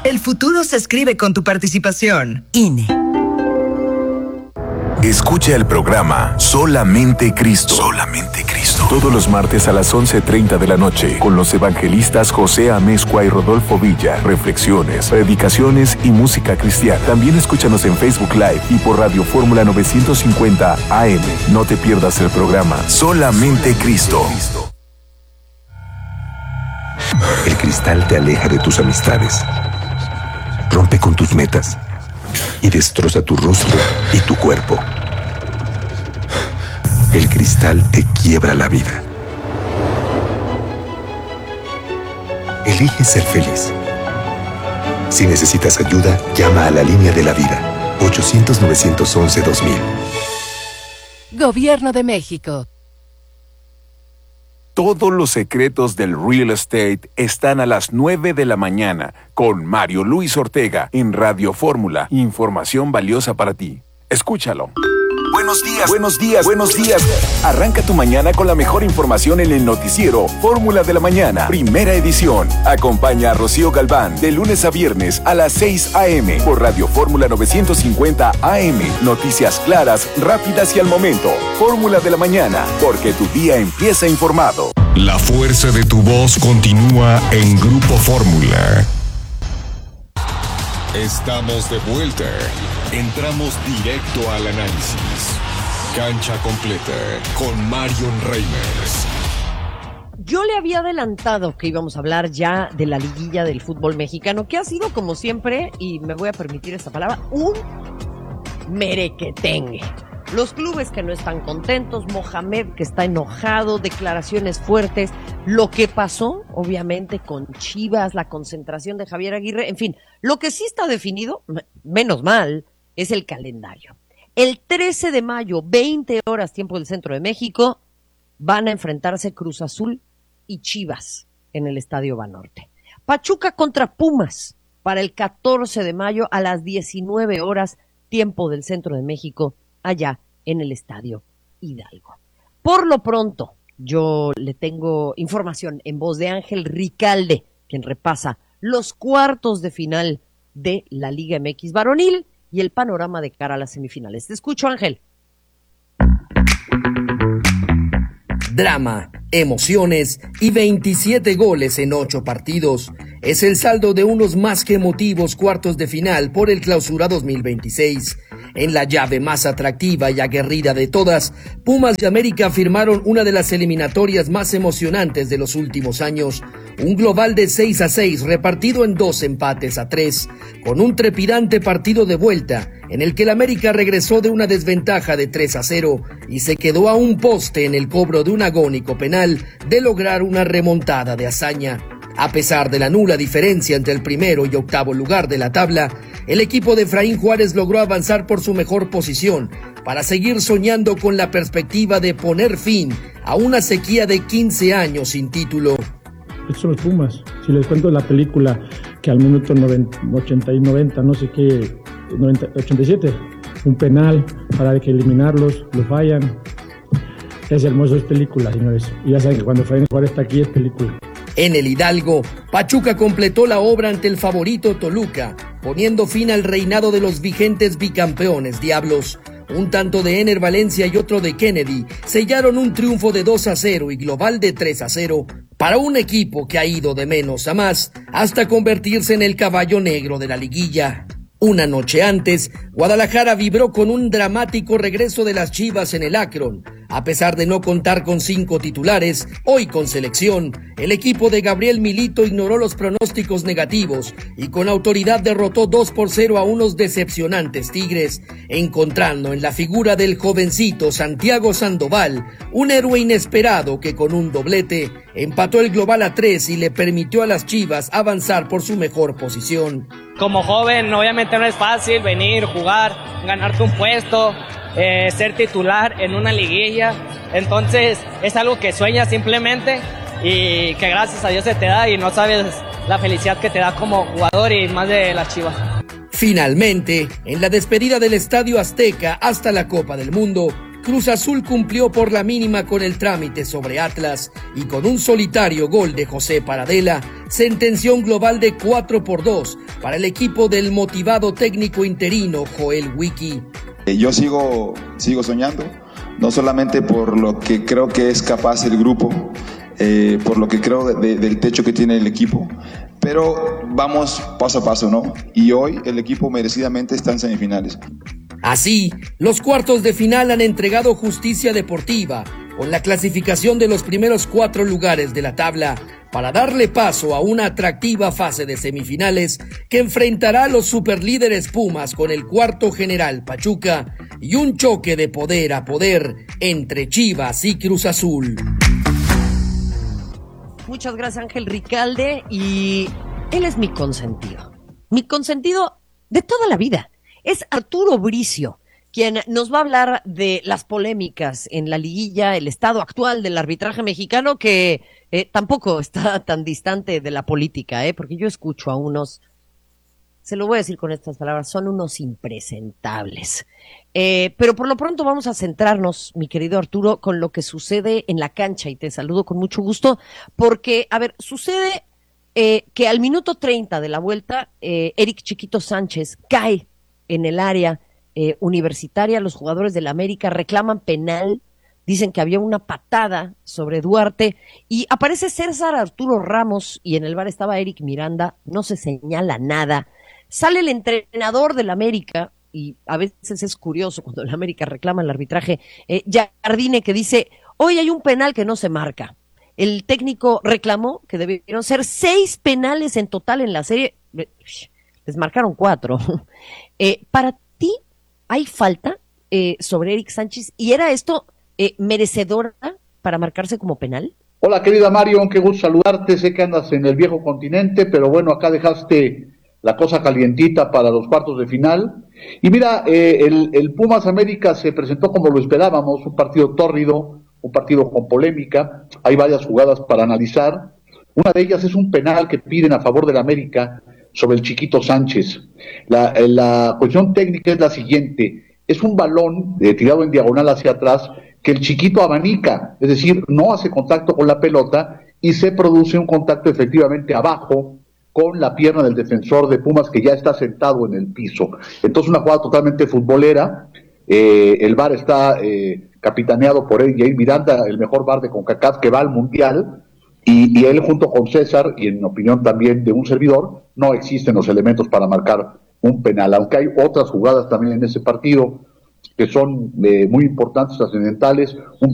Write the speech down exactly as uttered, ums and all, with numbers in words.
El futuro se escribe con tu participación. I N E. Escucha el programa Solamente Cristo. Solamente Cristo. Todos los martes a las once treinta de la noche con los evangelistas José Amezcua y Rodolfo Villa. Reflexiones, predicaciones y música cristiana. También escúchanos en Facebook Live y por Radio Fórmula novecientos cincuenta A M. No te pierdas el programa Solamente Cristo. El cristal te aleja de tus amistades, rompe con tus metas y destroza tu rostro y tu cuerpo. El cristal te quiebra la vida. Elige ser feliz. Si necesitas ayuda, llama a la línea de la vida. ochocientos, novecientos once, dos mil. Gobierno de México. Todos los secretos del real estate están a las nueve de la mañana con Mario Luis Ortega en Radio Fórmula. Información valiosa para ti. Escúchalo. Buenos días, buenos días, buenos días. Arranca tu mañana con la mejor información en el noticiero Fórmula de la Mañana, primera edición. Acompaña a Rocío Galván de lunes a viernes a las seis a eme por Radio Fórmula novecientos cincuenta A M. Noticias claras, rápidas y al momento. Fórmula de la Mañana, porque tu día empieza informado. La fuerza de tu voz continúa en Grupo Fórmula. Estamos de vuelta. Entramos directo al análisis. Cancha completa con Marion Reimers. Yo le había adelantado que íbamos a hablar ya de la liguilla del fútbol mexicano, que ha sido, como siempre, y me voy a permitir esta palabra, un merequetengue. Los clubes que no están contentos, Mohamed que está enojado, declaraciones fuertes, lo que pasó, obviamente, con Chivas, la concentración de Javier Aguirre, en fin, lo que sí está definido, menos mal, es el calendario. El trece de mayo, veinte horas, tiempo del centro de México, van a enfrentarse Cruz Azul y Chivas en el Estadio Banorte. Pachuca contra Pumas para el catorce de mayo a las diecinueve horas, tiempo del centro de México, allá en el Estadio Hidalgo. Por lo pronto, yo le tengo información en voz de Ángel Ricalde, quien repasa los cuartos de final de la Liga M X varonil y el panorama de cara a las semifinales. Te escucho, Ángel. Drama, emociones y veintisiete goles en ocho partidos. Es el saldo de unos más que emotivos cuartos de final por el Clausura dos mil veintiséis. En la llave más atractiva y aguerrida de todas, Pumas y América firmaron una de las eliminatorias más emocionantes de los últimos años. Un global de seis a seis repartido en dos empates a tres, con un trepidante partido de vuelta en el que el América regresó de una desventaja de tres a cero y se quedó a un poste en el cobro de un agónico penal de lograr una remontada de hazaña. A pesar de la nula diferencia entre el primero y octavo lugar de la tabla, el equipo de Efraín Juárez logró avanzar por su mejor posición para seguir soñando con la perspectiva de poner fin a una sequía de quince años sin título. Estos son los Pumas. Si les cuento la película que al minuto noventa, ochenta y noventa, no sé qué, noventa, ochenta y siete, un penal para que eliminarlos, lo fallan. Es hermoso, es película, señores. Y ya saben que cuando Efraín Juárez está aquí es película. En el Hidalgo, Pachuca completó la obra ante el favorito Toluca, poniendo fin al reinado de los vigentes bicampeones Diablos. Un tanto de Ener Valencia y otro de Kennedy sellaron un triunfo de dos a cero y global de tres a cero para un equipo que ha ido de menos a más hasta convertirse en el caballo negro de la liguilla. Una noche antes, Guadalajara vibró con un dramático regreso de las Chivas en el Akron. A pesar de no contar con cinco titulares, hoy con selección, el equipo de Gabriel Milito ignoró los pronósticos negativos y con autoridad derrotó dos por cero a unos decepcionantes Tigres, encontrando en la figura del jovencito Santiago Sandoval un héroe inesperado que con un doblete empató el global a tres y le permitió a las Chivas avanzar por su mejor posición. Como joven, obviamente no es fácil venir, jugar, ganarte un puesto, eh, ser titular en una liguilla. Entonces es algo que sueñas simplemente y que gracias a Dios se te da y no sabes la felicidad que te da como jugador y más de las Chivas. Finalmente, en la despedida del Estadio Azteca hasta la Copa del Mundo, Cruz Azul cumplió por la mínima con el trámite sobre Atlas y con un solitario gol de José Paradela sentenció un global de cuatro por dos para el equipo del motivado técnico interino Joel Wiki. Yo sigo, sigo soñando, no solamente por lo que creo que es capaz el grupo, eh, por lo que creo de, de, del techo que tiene el equipo, pero vamos paso a paso, ¿no? Y hoy el equipo merecidamente está en semifinales. Así, los cuartos de final han entregado justicia deportiva con la clasificación de los primeros cuatro lugares de la tabla para darle paso a una atractiva fase de semifinales que enfrentará a los superlíderes Pumas con el cuarto general Pachuca y un choque de poder a poder entre Chivas y Cruz Azul. Muchas gracias, Ángel Ricalde, y él es mi consentido, mi consentido de toda la vida. Es Arturo Bricio, quien nos va a hablar de las polémicas en la liguilla, el estado actual del arbitraje mexicano, que eh, tampoco está tan distante de la política, ¿eh? Porque yo escucho a unos, se lo voy a decir con estas palabras, son unos impresentables. Eh, pero por lo pronto vamos a centrarnos, mi querido Arturo, con lo que sucede en la cancha, y te saludo con mucho gusto, porque, a ver, sucede eh, que al minuto treinta de la vuelta, eh, Eric Chiquito Sánchez cae en el área eh, universitaria. Los jugadores del América reclaman penal, dicen que había una patada sobre Duarte, y aparece César Arturo Ramos, y en el bar estaba Eric Miranda, no se señala nada. Sale el entrenador del América, y a veces es curioso cuando el América reclama el arbitraje, eh, Jardine, que dice, hoy hay un penal que no se marca. El técnico reclamó que debieron ser seis penales en total en la serie, les marcaron cuatro. Eh, para ti, ¿hay falta eh, sobre Eric Sánchez? ¿Y era esto eh, merecedora para marcarse como penal? Hola, querida Mario, qué gusto saludarte. Sé que andas en el viejo continente, pero bueno, acá dejaste la cosa calientita para los cuartos de final. Y mira, eh, el, el Pumas América se presentó como lo esperábamos, un partido tórrido, un partido con polémica. Hay varias jugadas para analizar. Una de ellas es un penal que piden a favor del América sobre el Chiquito Sánchez. La, la cuestión técnica es la siguiente: es un balón eh, tirado en diagonal hacia atrás que el Chiquito abanica, es decir, no hace contacto con la pelota y se produce un contacto efectivamente abajo con la pierna del defensor de Pumas, que ya está sentado en el piso. Entonces, una jugada totalmente futbolera. Eh, el V A R está eh, capitaneado por él, Jair Miranda, el mejor V A R de CONCACAF que va al Mundial. Y, y él junto con César, y en opinión también de un servidor, no existen los elementos para marcar un penal, aunque hay otras jugadas también en ese partido que son eh, muy importantes, trascendentales. Un